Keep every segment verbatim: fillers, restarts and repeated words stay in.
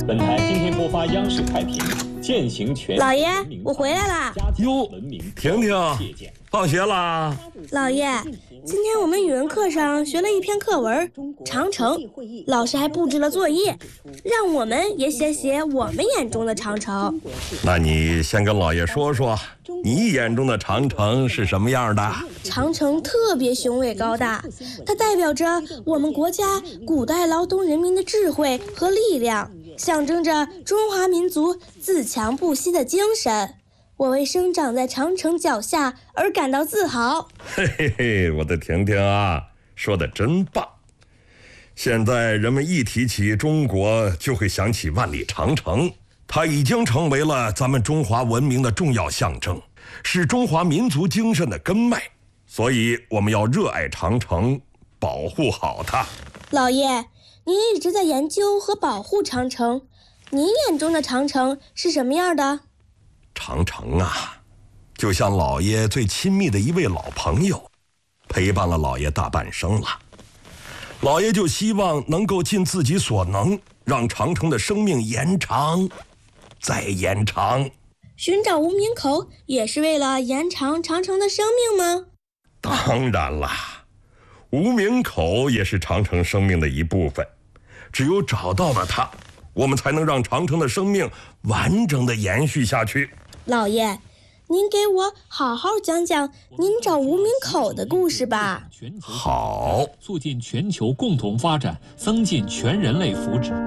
本台今天播发央视开屏，践行全老爷，我回来啦。 哟，婷婷，放学啦。 老爷，今天我们语文课上学了一篇课文《长城》，老师还布置了作业，让我们也写写我们眼中的长城。 那你先跟老爷说说，你眼中的长城是什么样的？ 长城特别雄伟高大，它代表着我们国家古代劳动人民的智慧和力量，象征着中华民族自强不息的精神。我为生长在长城脚下而感到自豪。 嘿嘿嘿，我的婷婷啊，说得真棒。现在人们一提起中国，就会想起万里长城，它已经成为了咱们中华文明的重要象征，是中华民族精神的根脉。所以我们要热爱长城，保护好它。 老爷，您一直在研究和保护长城，您眼中的长城是什么样的？ 长城啊，就像老爷最亲密的一位老朋友，陪伴了老爷大半生了。老爷就希望能够尽自己所能，让长城的生命延长再延长。 寻找无名口也是为了延长长城的生命吗？ 当然啦，无名口也是长城生命的一部分。只有找到了它，我们才能让长城的生命完整的延续下去。 老爷，您给我好好讲讲您找无名口的故事吧。 好， 促进全球共同发展，增进全人类福祉。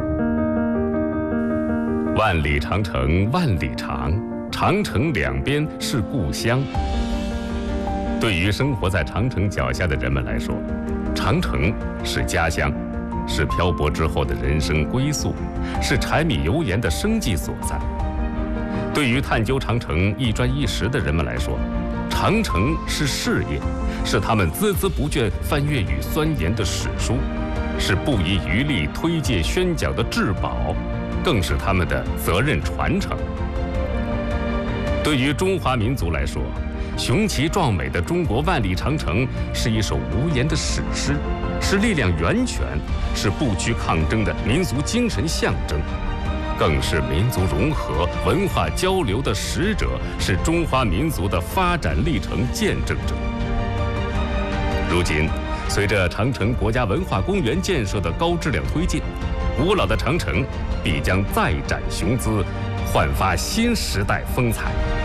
万里长城万里长，长城两边是故乡。对于生活在长城脚下的人们来说，长城是家乡，是漂泊之后的人生归宿，是柴米油盐的生计所在。对于探究长城一砖一石的人们来说，长城是事业，是他们孜孜不倦翻阅与钻研的史书，是不遗余力推介宣讲的至宝，更是他们的责任传承。对于中华民族来说，雄奇壮美的中国万里长城是一首无言的史诗，是力量源泉，是不屈抗争的民族精神象征，更是民族融合、文化交流的使者，是中华民族的发展历程见证者。如今，随着长城国家文化公园建设的高质量推进，古老的长城必将再展雄姿，焕发新时代风采。